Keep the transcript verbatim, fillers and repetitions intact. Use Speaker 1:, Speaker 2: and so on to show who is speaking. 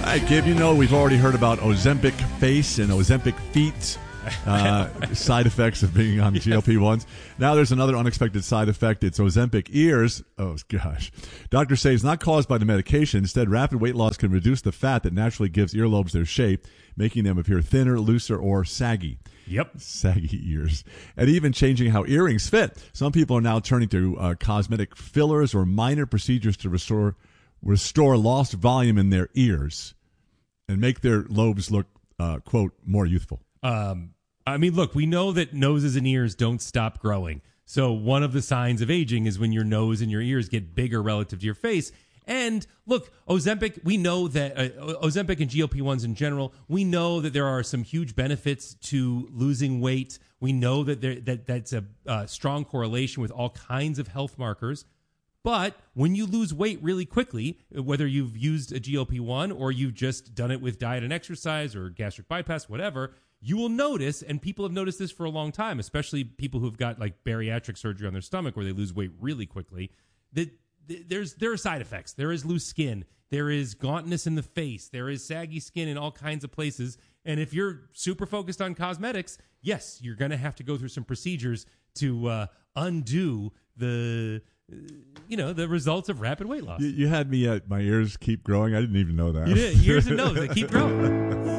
Speaker 1: All right, Gib, you know we've already heard about Ozempic face and Ozempic feet. Uh, side effects of being on G L P ones. Now there's another unexpected side effect. It's Ozempic ears. Oh, gosh. Doctors say it's not caused by the medication. Instead, rapid weight loss can reduce the fat that naturally gives earlobes their shape, making them appear thinner, looser, or saggy.
Speaker 2: Yep.
Speaker 1: Saggy ears. And even changing how earrings fit. Some people are now turning to uh, cosmetic fillers or minor procedures to restore restore lost volume in their ears and make their lobes look, uh, quote, more youthful.
Speaker 2: Um, I mean, look, we know that noses and ears don't stop growing. So one of the signs of aging is when your nose and your ears get bigger relative to your face. And look, Ozempic, we know that uh, Ozempic and G L P ones in general, we know that there are some huge benefits to losing weight. We know that there, that that's a uh, strong correlation with all kinds of health markers. But when you lose weight really quickly, whether you've used a G L P one or you've just done it with diet and exercise or gastric bypass, whatever, you will notice, and people have noticed this for a long time, especially people who've got like bariatric surgery on their stomach where they lose weight really quickly, that th- there's there are side effects. There is loose skin. There is gauntness in the face. There is saggy skin in all kinds of places. And if you're super focused on cosmetics, yes, you're going to have to go through some procedures to uh, undo the... you know, the results of rapid weight loss.
Speaker 1: You, you had me at my ears keep growing. I didn't even know that.
Speaker 2: You did. Ears and nose, they keep growing.